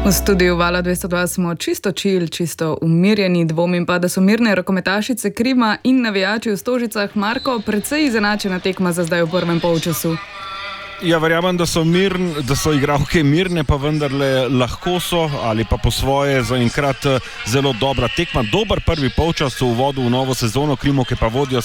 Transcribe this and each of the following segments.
V studiu Vala 202 smo čisto chill, čisto umirjeni, dvomim pa, da so mirne rokometašice Krima in navijači v Stožicah. Marko, precej izenačena tekma za zdaj v prvem polčasu. Ja, verjamem, da so igralke mirne, pa vendarle lahko so ali pa po svoje zaenkrat zelo dobra tekma. Dober prvi polčas v uvodu v novo sezono, Krimovke pa vodijo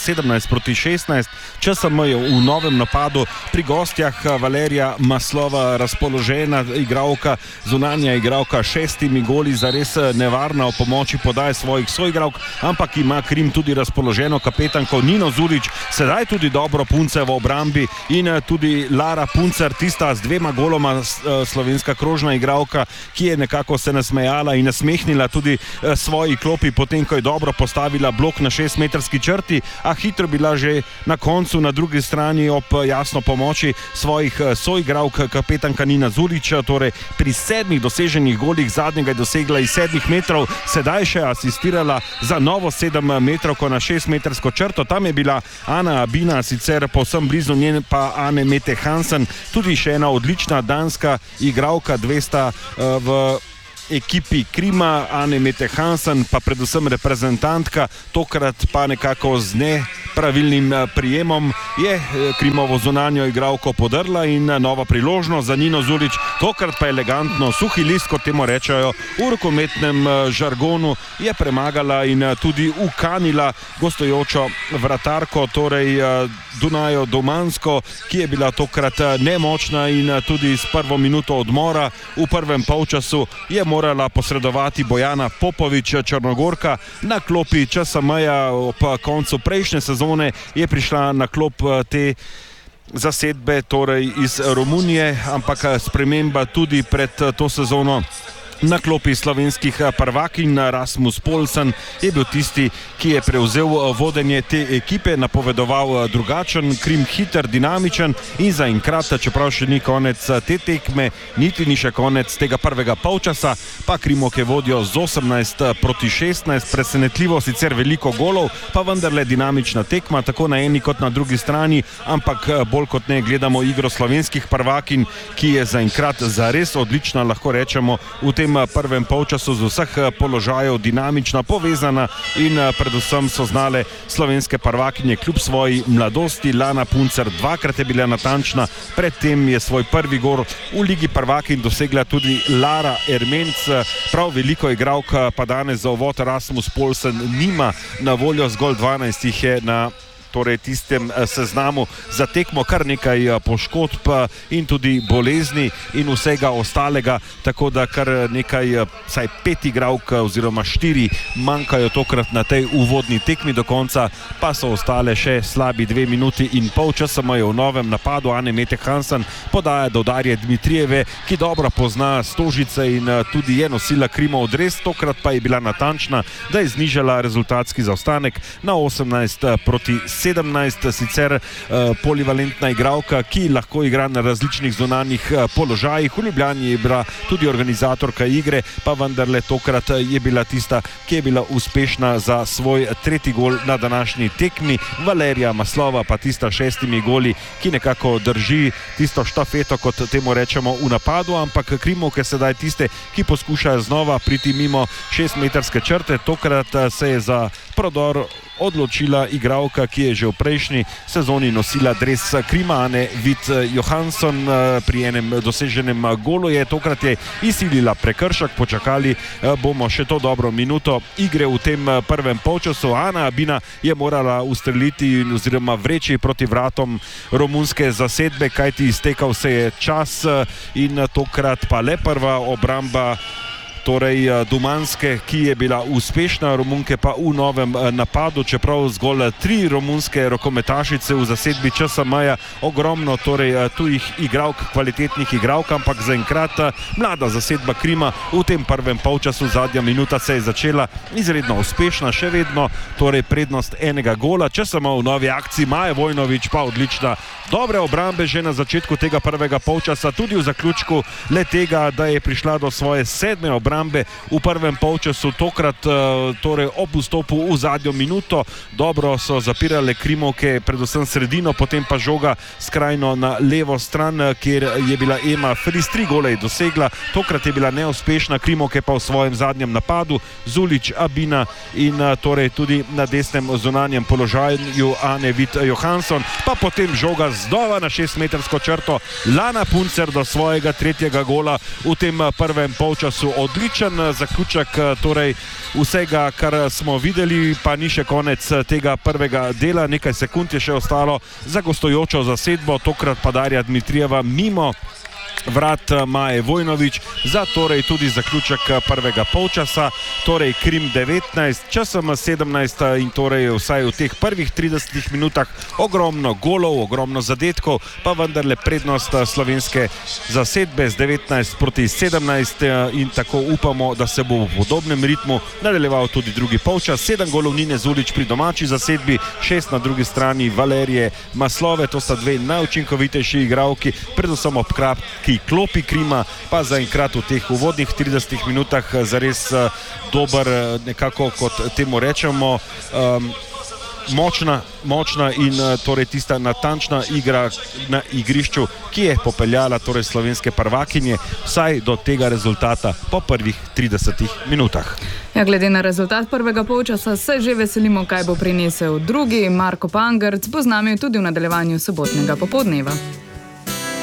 17-16. ČSM je v novem napadu pri gostjah Valerija Maslova razpoložena igralka, zunanja igralka, 6 goli, zares nevarna o pomoči podaje svojih soigralk, ampak ima Krim tudi razpoloženo kapetanko Nino Zulić, sedaj tudi dobro punce v obrambi in tudi Lara Puncer, tista z 2 goloma slovenska krožna igralka, ki je nekako se nasmejala in nasmehnila tudi svoji klopi, potem ko je dobro postavila blok na 6-metrski črti, a hitro bila že na koncu na drugi strani ob jasno pomoči svojih soigralk kapetanka Nina Zulić, torej pri 7 doseženih golih, zadnjega je dosegla iz 7 metrov, sedaj še asistirala za novo 7 metrovko na 6-metrsko črto. Tam je bila Ana Abina, sicer povsem blizu njen pa Anne Mette Hansen, tudi še ena odlična danska igralka, 200 v ekipi Krima, Anne Mette Hansen, pa predvsem reprezentantka, tokrat pa nekako z nepravilnim prijemom je Krimovo zunanjo igralko podrla in nova priložnost za Nino Zulić, tokrat pa elegantno, suhi list, kot temu rečejo v rokometnem žargonu, je premagala in tudi ukanila gostujočo vratarko, torej Dunajo Domansko, ki je bila tokrat nemočna in tudi s prvo minuto odmora v prvem polčasu je morala posredovati Bojana Popović, Črnogorka. Na klopi ČSM-ja ob koncu prejšnje sezone je prišla na klop te zasedbe, torej iz Romunije, ampak sprememba tudi pred to sezono. Na klopi slovenskih prvakinj Rasmus Poulsen je bil tisti, ki je prevzel vodenje te ekipe, napovedoval drugačen Krim, hiter, dinamičen in zaenkrat, čeprav še ni konec te tekme, niti ni še konec tega prvega polčasa, pa Krimovke vodijo z 18-16, presenetljivo sicer veliko golov, pa vendarle dinamična tekma, tako na eni kot na drugi strani, ampak bolj kot ne gledamo igro slovenskih prvakinj, ki je zaenkrat zares odlična, lahko rečemo, v tem prvem polčasu z vseh položajev dinamična, povezana in predvsem so znale slovenske prvakinje kljub svoji mladosti. Lana Puncer dvakrat je bila natančna, predtem je svoj prvi gol v Ligi prvakinj dosegla tudi Lara Ermenc. Prav veliko igralk pa danes za uvod Rasmus Poulsen nima na voljo, zgolj 12 jih je na torej tistem seznamu za tekmo, kar nekaj poškodb in tudi bolezni in vsega ostalega, tako da kar nekaj, vsaj 5 igralk oziroma 4 manjkajo tokrat na tej uvodni tekmi, do konca pa so ostale še slabi 2 minuti in pol. ČSM je v novem napadu, Anne Mette Hansen podaja do Darje Dmitrijeve, ki dobro pozna Stožice in tudi je nosila Krimov dres, tokrat pa je bila natančna, da je znižala rezultatski zaostanek na 18-17, sicer polivalentna igralka, ki lahko igra na različnih zunanjih položajih. V Ljubljani je bila tudi organizatorka igre, pa vendarle tokrat je bila tista, ki je bila uspešna za svoj 3. gol na današnji tekmi. Valerija Maslova pa tista 6 goli, ki nekako drži tisto štafeto, kot temu rečemo, v napadu, ampak Krimovke sedaj tiste, ki poskušajo znova priti mimo 6-metrske črte. Tokrat se je za prodor odločila igralka, ki je že v prejšnji sezoni nosila dres Krima, Anne Vit Johansson. Pri enem doseženem golu je tokrat je izsilila prekršek, počakali bomo še to dobro minuto igre v tem prvem polčasu. Ana Abina je morala ustreliti oziroma vreči proti vratom romunske zasedbe, kajti iztekal se je čas in tokrat pa le prva obramba torej Dumanske, ki je bila uspešna, Romunke pa v novem napadu, čeprav zgolj 3 romunske rokometašice v zasedbi ČSM-ja, ogromno torej tujih igralk, kvalitetnih igralk, ampak zaenkrat mlada zasedba Krima v tem prvem polčasu, zadnja minuta se je začela izredno uspešna, še vedno torej prednost 1 gola, ČSM v novi akciji, Maja Vojnović pa odlična, dobre obrambe že na začetku tega prvega polčasa, tudi v zaključku le tega, da je prišla do svoje 7. obrambe obrambe v prvem polčasu, tokrat torej ob vstopu v zadnjo minuto. Dobro so zapirale krimovke, predvsem sredino, potem pa žoga skrajno na levo stran, kjer je bila Ema Fris 3 gole dosegla. Tokrat je bila neuspešna, krimovke pa v svojem zadnjem napadu, Zulić, Abina in torej tudi na desnem zunanjem položaju Ane Vit Johansson, pa potem žoga znova na 6-metrsko črto, Lana Puncer do svojega tretjega gola v tem prvem polčasu. Odličen zaključek torej vsega, kar smo videli, pa ni še konec tega prvega dela, nekaj sekund je še ostalo za gostujočo zasedbo, tokrat pa Darja Dmitrijeva mimo vrat Maje Vojnović za torej tudi zaključek prvega polčasa, torej Krim 19, ČSM 17 in torej vsaj v teh prvih 30 minutah ogromno golov, ogromno zadetkov, pa vendarle prednost slovenske zasedbe z 19 proti 17 in tako upamo, da se bo v podobnem ritmu nadaljeval tudi drugi polčas. 7 golov Nine Zulić pri domači zasedbi, 6 na drugi strani Valerije Maslove, to sta dve najučinkovitejši igralki, predvsem ob kratki klopi Krima, pa zaenkrat v teh uvodnih 30 minutah zares dober, nekako kot temu rečemo, močna in torej tista natančna igra na igrišču, ki je popeljala torej slovenske prvakinje vsaj do tega rezultata po prvih 30 minutah. Ja, glede na rezultat prvega polčasa se že veselimo, kaj bo prinesel drugi. Marko Pangerc bo z nami tudi v nadaljevanju sobotnega popoldneva.